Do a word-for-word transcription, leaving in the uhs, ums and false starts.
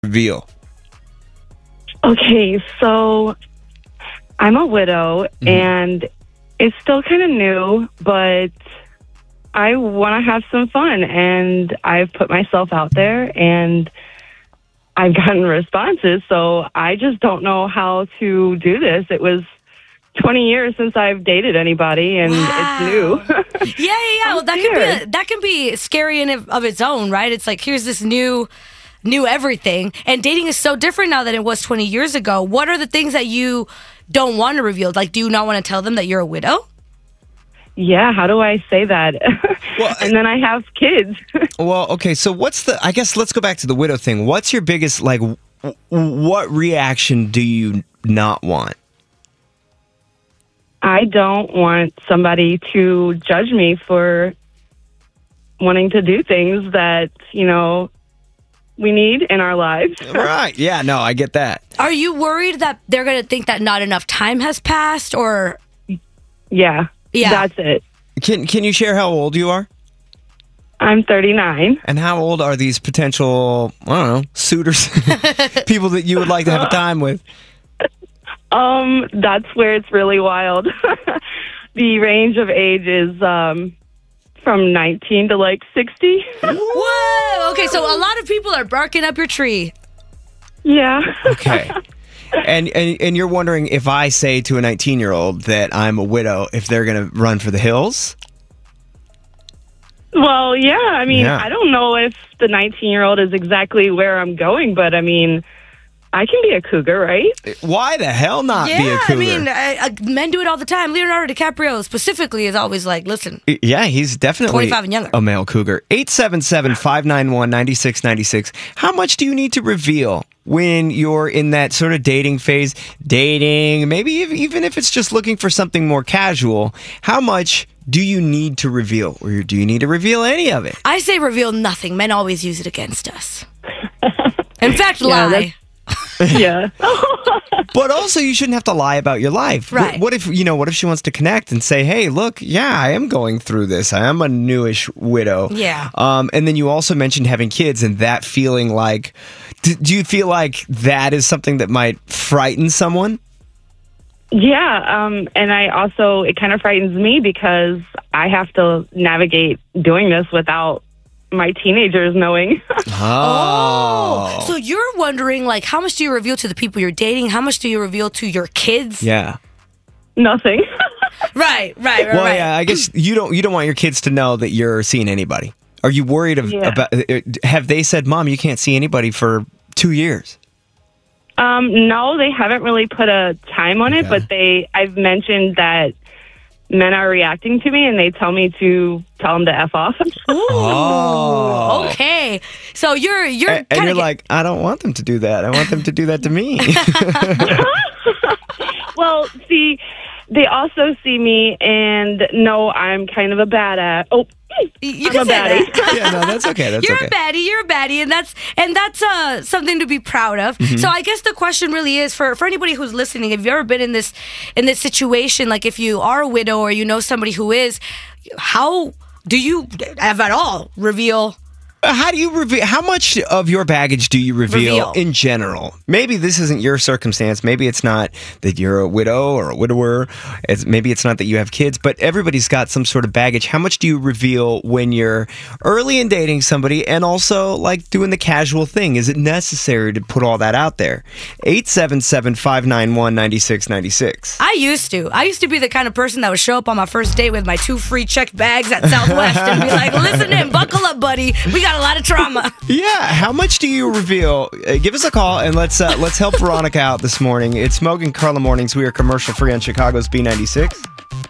reveal? Okay, so I'm a widow, mm-hmm. and it's still kind of new, but I want to have some fun, and I've put myself out there, and I've gotten responses, so I just don't know how to do this. It was twenty years since I've dated anybody, and wow. it's new. yeah, yeah, yeah. Well, that can be a, that can be scary in of, of its own, right? It's like, here's this new, new everything, and dating is so different now than it was twenty years ago. What are the things that you don't want to reveal? Like, do you not want to tell them that you're a widow? Yeah, how do I say that? Well, and then I have kids. Well, okay, so what's the, I guess let's go back to the widow thing. What's your biggest, like, w- what reaction do you not want? I don't want somebody to judge me for wanting to do things that, you know, we need in our lives. Right. Yeah, no, I get that. Are you worried that they're going to think that not enough time has passed, or? Yeah. Yeah. That's it. Can Can you share how old you are? I'm thirty-nine. And how old are these potential, I don't know, suitors? People that you would like to have a time with? Um, that's where it's really wild. The range of age is um, from nineteen to like sixty. Whoa! Okay, so a lot of people are barking up your tree. Yeah. Okay. And, and and you're wondering if I say to a nineteen-year-old that I'm a widow, if they're going to run for the hills? Well, yeah. I mean, yeah. I don't know if the nineteen-year-old is exactly where I'm going, but I mean, I can be a cougar, right? Why the hell not yeah, be a cougar? I mean, I, I, men do it all the time. Leonardo DiCaprio specifically is always like, listen. Yeah, he's definitely twenty-five and younger. A male cougar. eight seven seven, five nine one, nine six nine six. How much do you need to reveal when you're in that sort of dating phase? Dating, maybe if, even if it's just looking for something more casual, how much do you need to reveal? Or do you need to reveal any of it? I say reveal nothing. Men always use it against us. In fact, yeah, lie. Yeah. But also, you shouldn't have to lie about your life. Right. What, what if, you know, what if she wants to connect and say, hey, look, yeah, I am going through this. I am a newish widow. Yeah. Um, and then you also mentioned having kids and that feeling like, do, do you feel like that is something that might frighten someone? Yeah. Um, and I also, it kind of frightens me because I have to navigate doing this without my teenagers knowing. Oh. oh. So you're wondering, like, how much do you reveal to the people you're dating? How much do you reveal to your kids? Yeah. Nothing. Right, right, right. Well, right. yeah, I guess you don't you don't want your kids to know that you're seeing anybody. Are you worried of, Yeah. about, have they said, Mom, you can't see anybody for two years? Um, no, they haven't really put a time on it, Okay. but they, I've mentioned that men are reacting to me and they tell me to tell them to F off. Ooh, Oh. okay. So you're you're And, and kind you're of like, I don't want them to do that. I want them to do that to me. Well, see, they also see me and know I'm kind of a badass. Oh, you I'm can a say baddie. that. Yeah, no, that's okay. That's you're okay. a baddie. You're a baddie, and that's and that's uh, something to be proud of. Mm-hmm. So I guess the question really is for for anybody who's listening: have you ever been in this in this situation? Like, if you are a widow or you know somebody who is, how do you, if at all, reveal? How do you reveal? How much of your baggage do you reveal, Reveal. in general? Maybe this isn't your circumstance. Maybe it's not that you're a widow or a widower. It's, maybe it's not that you have kids, but everybody's got some sort of baggage. How much do you reveal when you're early in dating somebody and also like doing the casual thing? Is it necessary to put all that out there? eight seven seven, five nine one, nine six nine six. I used to. I used to be the kind of person that would show up on my first date with my two free checked bags at Southwest and be like, listen in, buckle up, buddy. We got a lot of trauma. Yeah, how much do you reveal? Uh, give us a call and let's uh, let's help Veronica out this morning. It's Mogan Carla Mornings. We are commercial free on Chicago's B ninety-six.